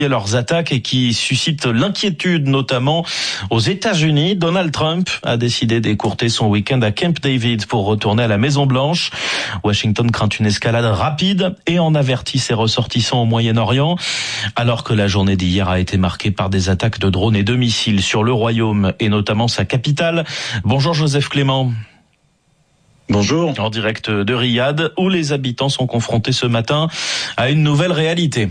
leurs attaques et qui suscitent l'inquiétude notamment aux États-Unis. Donald Trump a décidé d'écourter son week-end à Camp David pour retourner à la Maison-Blanche. Washington craint une escalade rapide et en avertit ses ressortissants au Moyen-Orient, alors que la journée d'hier a été marquée par des attaques de drones et de missiles sur le Royaume et notamment sa capitale. Bonjour Joseph Clément. Bonjour. En direct de Riyad, où les habitants sont confrontés ce matin à une nouvelle réalité.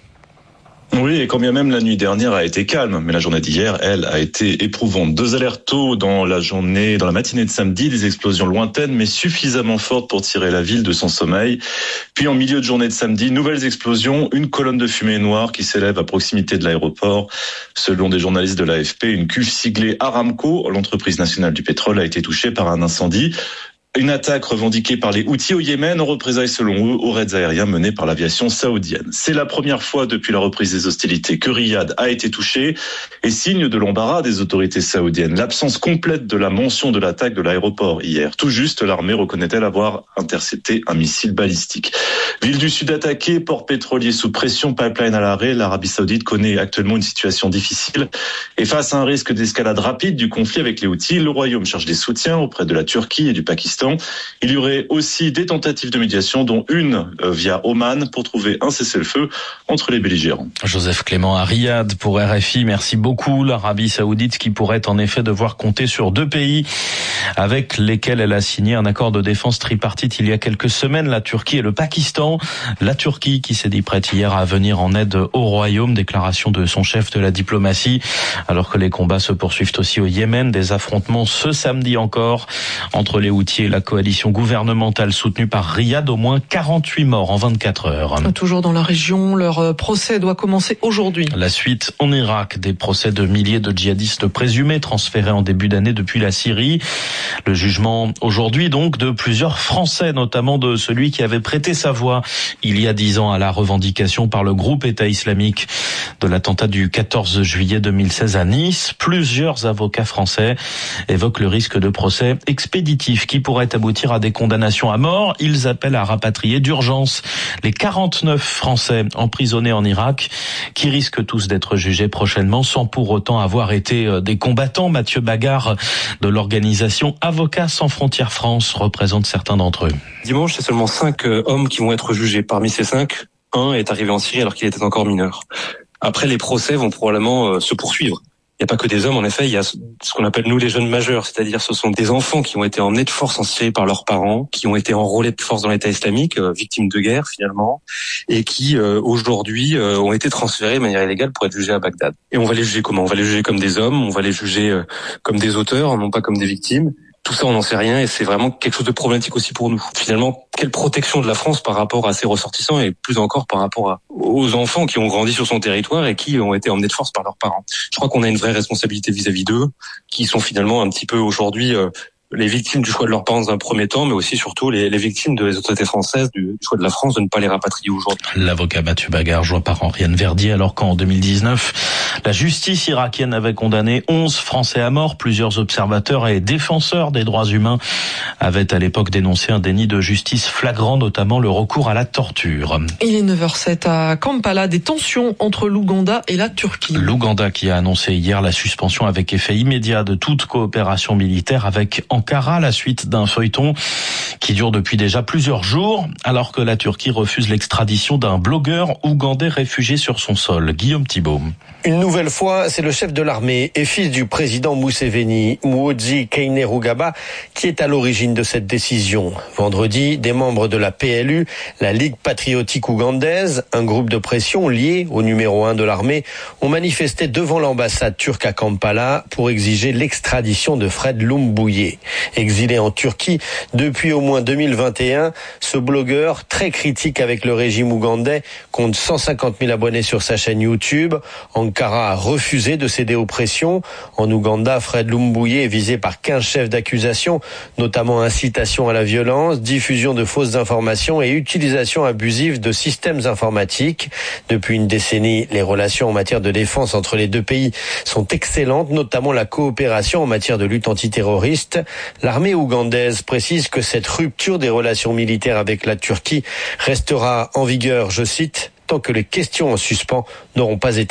Oui, et quand bien même la nuit dernière a été calme, mais la journée d'hier, elle, a été éprouvante. 2 alertes tôt dans la matinée de samedi, des explosions lointaines, mais suffisamment fortes pour tirer la ville de son sommeil. Puis en milieu de journée de samedi, nouvelles explosions, une colonne de fumée noire qui s'élève à proximité de l'aéroport. Selon des journalistes de l'AFP, une cuve siglée Aramco, l'entreprise nationale du pétrole, a été touchée par un incendie. Une attaque revendiquée par les Houthis au Yémen en représailles selon eux aux raids aériens menés par l'aviation saoudienne. C'est la première fois depuis la reprise des hostilités que Riyad a été touché et signe de l'embarras des autorités saoudiennes. L'absence complète de la mention de l'attaque de l'aéroport hier. Tout juste, l'armée reconnaît-elle avoir intercepté un missile balistique. Ville du Sud attaquée, port pétrolier sous pression, pipeline à l'arrêt. L'Arabie Saoudite connaît actuellement une situation difficile et face à un risque d'escalade rapide du conflit avec les Houthis, le Royaume cherche des soutiens auprès de la Turquie et du Pakistan. Il y aurait aussi des tentatives de médiation, dont une via Oman, pour trouver un cessez-le-feu entre les belligérants. Joseph Clément à Riyad pour RFI. Merci beaucoup. L'Arabie Saoudite qui pourrait en effet devoir compter sur 2 pays avec lesquels elle a signé un accord de défense tripartite il y a quelques semaines, la Turquie et le Pakistan. La Turquie qui s'est dit prête hier à venir en aide au Royaume. Déclaration de son chef de la diplomatie. Alors que les combats se poursuivent aussi au Yémen. Des affrontements ce samedi encore entre les Houthis et la coalition gouvernementale soutenue par Riyad, au moins 48 morts en 24 heures. Toujours dans la région, leur procès doit commencer aujourd'hui. La suite en Irak, des procès de milliers de djihadistes présumés transférés en début d'année depuis la Syrie. Le jugement aujourd'hui donc de plusieurs Français, notamment de celui qui avait prêté sa voix il y a 10 ans à la revendication par le groupe État islamique de l'attentat du 14 juillet 2016 à Nice. Plusieurs avocats français évoquent le risque de procès expéditif qui pourrait aboutir à des condamnations à mort. Ils appellent à rapatrier d'urgence les 49 Français emprisonnés en Irak qui risquent tous d'être jugés prochainement sans pour autant avoir été des combattants. Mathieu Bagard de l'organisation Avocats sans frontières France représente certains d'entre eux. Dimanche, c'est seulement 5 hommes qui vont être jugés. Parmi ces 5, un est arrivé en Syrie alors qu'il était encore mineur. Après, les procès vont probablement se poursuivre. Il n'y a pas que des hommes, en effet, il y a ce qu'on appelle nous les jeunes majeurs, c'est-à-dire ce sont des enfants qui ont été emmenés de force en Syrie par leurs parents, qui ont été enrôlés de force dans l'État islamique, victimes de guerre finalement, et qui aujourd'hui ont été transférés de manière illégale pour être jugés à Bagdad. Et on va les juger comment ? On va les juger comme des hommes, on va les juger comme des auteurs, non pas comme des victimes. Tout ça, on n'en sait rien et c'est vraiment quelque chose de problématique aussi pour nous. Finalement, quelle protection de la France par rapport à ses ressortissants et plus encore par rapport aux enfants qui ont grandi sur son territoire et qui ont été emmenés de force par leurs parents. Je crois qu'on a une vraie responsabilité vis-à-vis d'eux, qui sont finalement un petit peu aujourd'hui les victimes du choix de leurs parents dans un premier temps, mais aussi surtout les victimes des autorités françaises du choix de la France de ne pas les rapatrier aujourd'hui. L'avocat Mathieu Bagard, joint par Henriette Verdier, alors qu'en 2019, la justice irakienne avait condamné 11 Français à mort. Plusieurs observateurs et défenseurs des droits humains avaient à l'époque dénoncé un déni de justice flagrant, notamment le recours à la torture. Il est 9h07 à Kampala, des tensions entre l'Ouganda et la Turquie. L'Ouganda qui a annoncé hier la suspension avec effet immédiat de toute coopération militaire avec Ankara, la suite d'un feuilleton qui dure depuis déjà plusieurs jours, alors que la Turquie refuse l'extradition d'un blogueur ougandais réfugié sur son sol. Guillaume Thibault. Une nouvelle fois, c'est le chef de l'armée et fils du président Museveni, Muhoozi Kainerugaba, qui est à l'origine de cette décision. Vendredi, des membres de la PLU, la Ligue patriotique ougandaise, un groupe de pression lié au numéro 1 de l'armée, ont manifesté devant l'ambassade turque à Kampala pour exiger l'extradition de Fred Lumbuye. Exilé en Turquie depuis au moins 2021, ce blogueur, très critique avec le régime ougandais, compte 150 000 abonnés sur sa chaîne YouTube. Ankara a refusé de céder aux pressions. En Ouganda, Fred Lumbuye est visé par 15 chefs d'accusation, notamment incitation à la violence, diffusion de fausses informations et utilisation abusive de systèmes informatiques. Depuis une décennie, les relations en matière de défense entre les 2 pays sont excellentes, notamment la coopération en matière de lutte antiterroriste. L'armée ougandaise précise que cette rupture des relations militaires avec la Turquie restera en vigueur, je cite, tant que les questions en suspens n'auront pas été